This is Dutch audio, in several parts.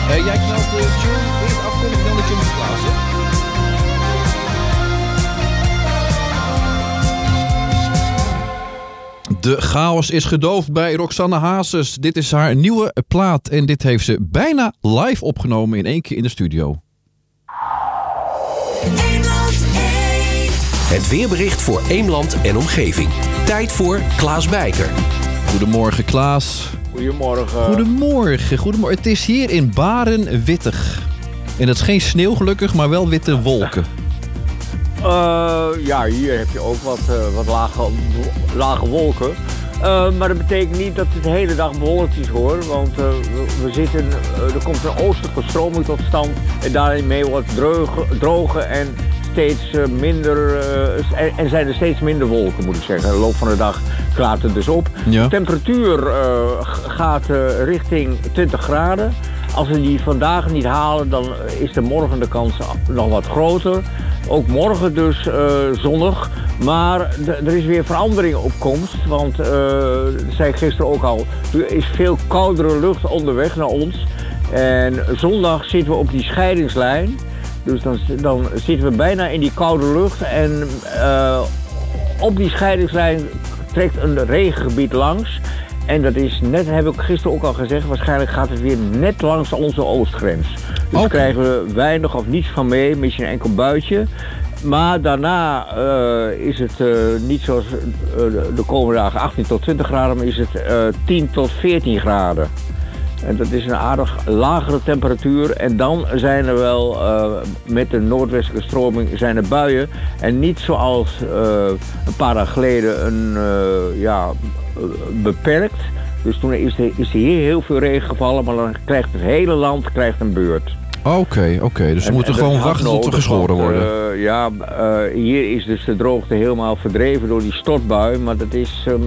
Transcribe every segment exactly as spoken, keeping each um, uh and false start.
Hey, jij knalt de tune eerst afkomen, dan de tune moet plaatsen. De chaos is gedoofd bij Roxanne Hazes. Dit is haar nieuwe plaat en dit heeft ze bijna live opgenomen in één keer in de studio. Het weerbericht voor Eemland en omgeving. Tijd voor Klaas Bijker. Goedemorgen Klaas. Goedemorgen. Goedemorgen. Goedemorgen. Het is hier in Baren wittig. En dat is geen sneeuw gelukkig, maar wel witte wolken. Uh, ja, hier heb je ook wat, uh, wat lage, lage wolken. Uh, maar dat betekent niet dat het de hele dag bewolkt is hoor. Want uh, we, we zitten, uh, er komt een oostelijke stroming tot stand. En daarmee wordt droge, droge en steeds uh, minder. Uh, en, en zijn er steeds minder wolken moet ik zeggen. In de loop van de dag klaart het dus op. Ja. De temperatuur uh, gaat uh, richting twintig graden. Als we die vandaag niet halen, dan is de morgen de kans nog wat groter. Ook morgen dus uh, zonnig. Maar d- er is weer verandering op komst. Want, uh, dat zei ik gisteren ook al, er is veel koudere lucht onderweg naar ons. En zondag zitten we op die scheidingslijn. Dus dan, dan zitten we bijna in die koude lucht. En uh, op die scheidingslijn trekt een regengebied langs. En dat is net, heb ik gisteren ook al gezegd, waarschijnlijk gaat het weer net langs onze oostgrens. Dus okay. krijgen we weinig of niets van mee, misschien een enkel buitje. Maar daarna uh, is het uh, niet zoals uh, de komende dagen achttien tot twintig graden, maar is het uh, tien tot veertien graden. En dat is een aardig lagere temperatuur. En dan zijn er wel, uh, met de noordwestelijke stroming, zijn er buien. En niet zoals uh, een paar dagen geleden een, uh, ja, uh, beperkt. Dus toen is er, is er hier heel veel regen gevallen, maar dan krijgt het hele land krijgt een beurt. Oké, okay, oké. Okay. Dus we en, moeten en gewoon wachten tot er geschoren want, worden. Uh, ja, uh, hier is dus de droogte helemaal verdreven door die stortbui, maar dat is uh,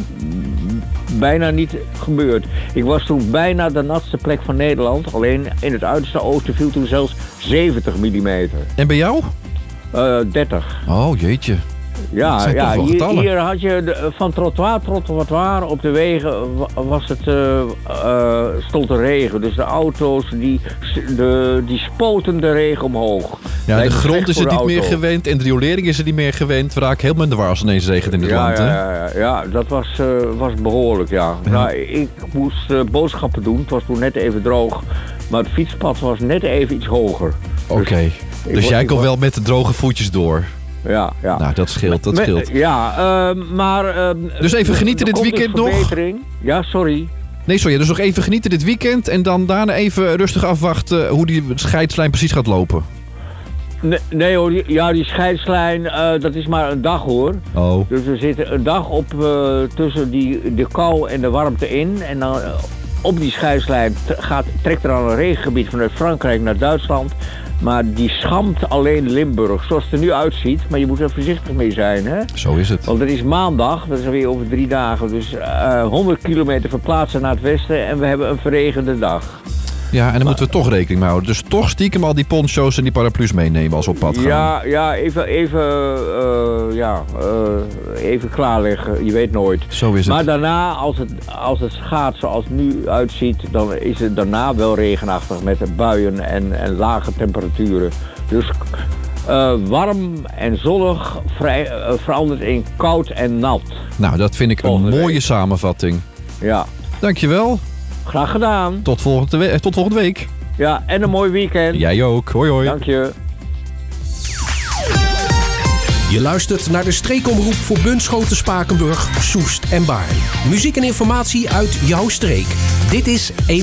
bijna niet gebeurd. Ik was toen bijna de natste plek van Nederland. Alleen in het uiterste oosten viel toen zelfs zeventig millimeter. En bij jou? Uh, dertig. Oh, jeetje. Ja, ja hier, hier had je de, van trottoir tot trottoir op de wegen was het, uh, uh, stond er regen. Dus de auto's die, de, die spoten de regen omhoog. Ja, Lijkt de grond is het niet auto. meer gewend en de riolering is er niet meer gewend. We raken helemaal in de war als ineens regent in dit ja, land. Ja, hè? ja, ja, ja, dat was, uh, was behoorlijk, ja. ja. Nou, ik moest uh, boodschappen doen. Het was toen net even droog. Maar het fietspad was net even iets hoger. Oké. Okay. Dus, dus jij kon wel met de droge voetjes door? Ja, ja. Nou, dat scheelt, dat scheelt. Ja, uh, maar... Uh, dus even genieten dit weekend nog? Ja, sorry. Nee, sorry. Dus nog even genieten dit weekend en dan daarna even rustig afwachten hoe die scheidslijn precies gaat lopen. Nee, nee hoor, ja, die scheidslijn, uh, dat is maar een dag hoor. Oh. Dus we zitten een dag op uh, tussen die, de kou en de warmte in. En dan uh, op die scheidslijn gaat, trekt er al een regengebied vanuit Frankrijk naar Duitsland. Maar die schampt alleen Limburg, zoals het er nu uitziet. Maar je moet er voorzichtig mee zijn, hè? Zo is het. Want het is maandag, dat is alweer over drie dagen. Dus uh, honderd kilometer verplaatsen naar het westen en we hebben een verregende dag. Ja, en dan maar, moeten we toch rekening mee houden. Dus toch stiekem al die poncho's en die paraplu's meenemen als we op pad gaan. Ja, ja even, even, uh, ja, uh, even klaarleggen. Je weet nooit. Zo is het. Maar daarna, als het, als het gaat zoals het nu uitziet, dan is het daarna wel regenachtig met buien en, en lage temperaturen. Dus uh, warm en zonnig vrij, uh, verandert in koud en nat. Nou, dat vind ik Volgende een mooie week. Samenvatting. Ja. Dankjewel. Graag gedaan. Tot volgende, we- tot volgende week. Ja, en een mooi weekend. Jij ook. Hoi hoi. Dank je. Je luistert naar de streekomroep voor Bunschoten, Spakenburg, Soest en Baarn. Muziek en informatie uit jouw streek. Dit is Eemland.